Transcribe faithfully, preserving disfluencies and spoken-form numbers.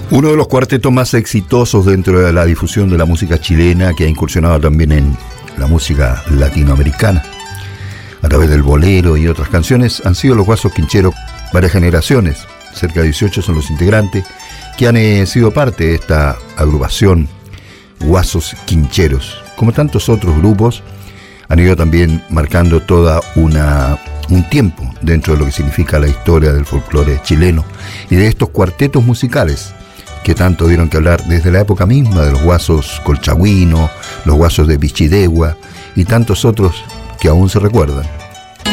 Uno de los cuartetos más exitosos dentro de la difusión de la música chilena, que ha incursionado también en la música latinoamericana a través del bolero y otras canciones, han sido los Guasos Quincheros. Varias generaciones, cerca de dieciocho son los integrantes que han eh, sido parte de esta agrupación Guasos Quincheros. Como tantos otros grupos, han ido también marcando toda una un tiempo dentro de lo que significa la historia del folclore chileno y de estos cuartetos musicales que tanto dieron que hablar desde la época misma de los Guasos Colchagüino, los Guasos de Pichidegua y tantos otros que aún se recuerdan.